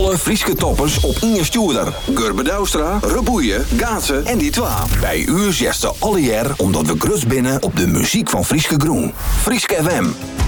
alle Frieske toppers op Inge Stoerder. Gurbe Douwstra, Reboeien, Gaatsen en die twa. Bij u zegt ze alle jaar omdat we grut binnen op de muziek van Frieske Groen. Frieske FM.